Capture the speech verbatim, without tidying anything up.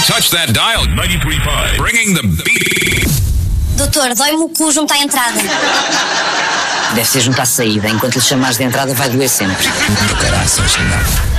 touch that dial. ninety-three point five. Bringing the beat. Doutor, dói-me o cu junto à entrada. Deve ser junto à saída. Enquanto lhe chamares de entrada vai doer sempre. Do caraças, não.